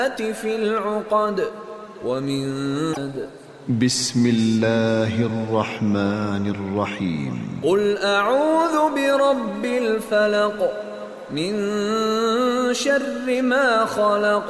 في العقد ومن بسم الله الرحمن الرحيم قل أعوذ برب الفلق من شر ما خلق